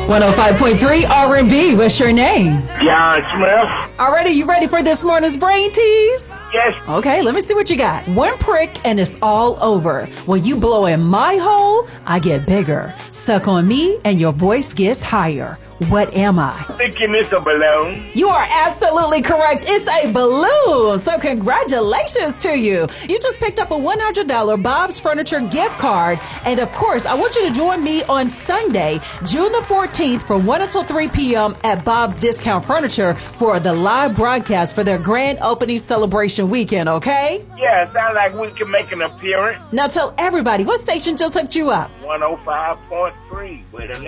105.3 R&B. What's your name? John Smith. Alrighty, you ready for this morning's brain tease? Yes. Okay, let me see what you got. One prick and it's all over. When you blow in my hole, I get bigger. Suck on me and your voice gets higher. What am I? Thinking it's a balloon. You are absolutely correct. It's a balloon. So congratulations to you. You just picked up a $100 Bob's Furniture gift card. And of course, I want you to join me on Sunday, June the 14th from 1 until 3 p.m. at Bob's Discount Furniture for the live broadcast for their grand opening celebration weekend, okay? Yeah, sounds like we can make an appearance. Now tell everybody, what station just hooked you up? 105.3 with an